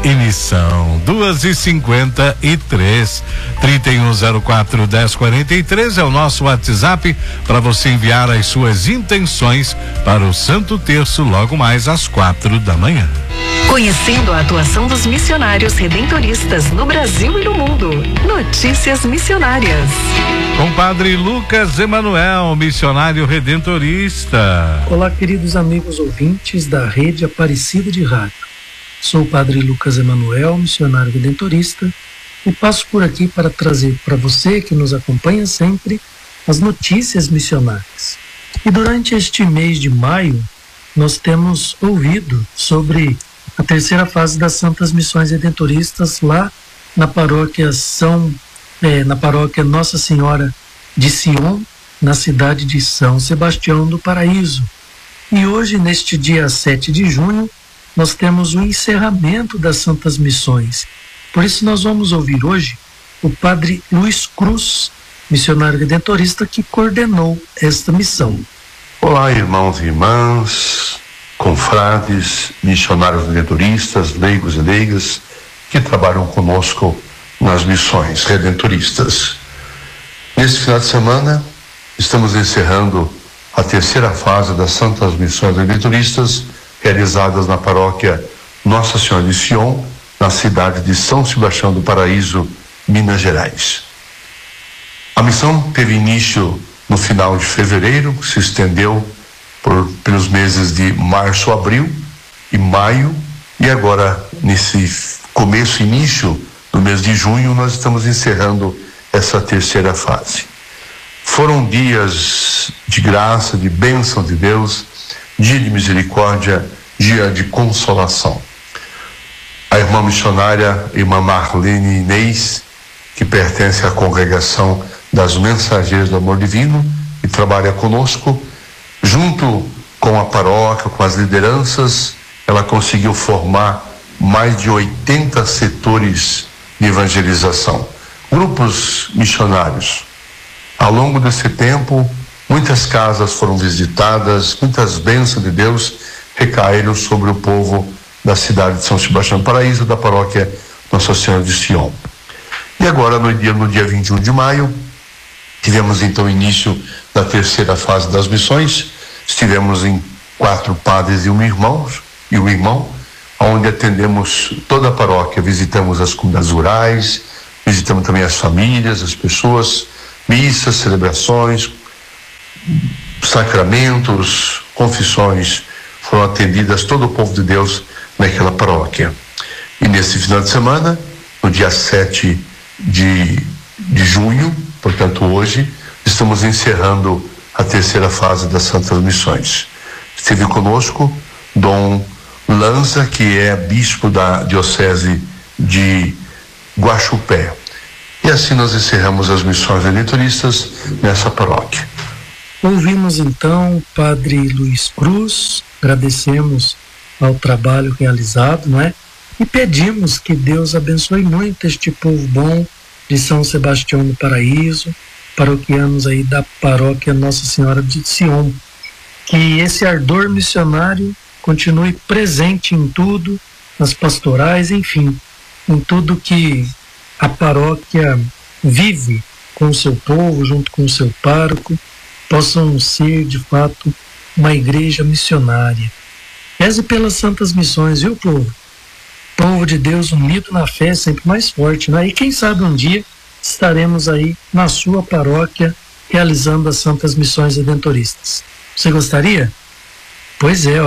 e missão. 2h53, 3104-1043 é o nosso WhatsApp para você enviar as suas intenções para o Santo Terço logo mais às 4 da manhã. Conhecendo a atuação dos missionários redentoristas no Brasil e no mundo. Notícias missionárias. Compadre Lucas Emanuel, missionário redentorista. Olá, queridos amigos ouvintes da Rede Aparecida de Rádio. Sou o Padre Lucas Emanuel, missionário redentorista, e passo por aqui para trazer para você que nos acompanha sempre as notícias missionárias. E durante este mês de maio, nós temos ouvido sobre a terceira fase das Santas Missões Redentoristas lá na paróquia Nossa Senhora de Sion, na cidade de São Sebastião do Paraíso. E hoje, neste dia 7 de junho, nós temos o encerramento das Santas Missões. Por isso nós vamos ouvir hoje o Padre Luiz Cruz, missionário redentorista, que coordenou esta missão. Olá, irmãos e irmãs, confrades, missionários redentoristas, leigos e leigas que trabalham conosco nas missões redentoristas. Neste final de semana, estamos encerrando a terceira fase das Santas Missões Redentoristas realizadas na paróquia Nossa Senhora de Sion, na cidade de São Sebastião do Paraíso, Minas Gerais. A missão teve início no final de fevereiro, se estendeu pelos meses de março, abril e maio, e agora nesse início do mês de junho, nós estamos encerrando essa terceira fase. Foram dias de graça, de bênção de Deus, dia de misericórdia, dia de consolação. A irmã missionária, irmã Marlene Inês, que pertence à congregação das Mensageiras do Amor Divino e trabalha conosco, junto com a paróquia, com as lideranças, ela conseguiu formar mais de 80 setores de evangelização, grupos missionários. Ao longo desse tempo, muitas casas foram visitadas, muitas bênçãos de Deus recaíram sobre o povo da cidade de São Sebastião do Paraíso, da paróquia Nossa Senhora de Sion. E agora, no dia 21 de maio, tivemos então o início da terceira fase das missões. Estivemos em 4 padres e um irmão, onde atendemos toda a paróquia, visitamos as comunidades rurais, visitamos também as famílias, as pessoas, missas, celebrações, sacramentos, confissões, foram atendidas todo o povo de Deus naquela paróquia. E nesse final de semana, no dia 7 de junho, portanto hoje, estamos encerrando a terceira fase das Santas Missões. Esteve conosco Dom Lanza, que é bispo da diocese de Guaxupé. E assim nós encerramos as missões redentoristas nessa paróquia. Ouvimos então o Padre Luiz Cruz, agradecemos ao trabalho realizado, não é? E pedimos que Deus abençoe muito este povo bom de São Sebastião do Paraíso, paroquianos aí da paróquia Nossa Senhora de Sion. Que esse ardor missionário continue presente em tudo, nas pastorais, enfim, em tudo que a paróquia vive com o seu povo, junto com o seu pároco, possam ser, de fato, uma igreja missionária. Reze pelas santas missões, viu, povo? Povo de Deus unido na fé, sempre mais forte, né? E quem sabe um dia estaremos aí na sua paróquia realizando as santas missões redentoristas. Você gostaria? Pois é,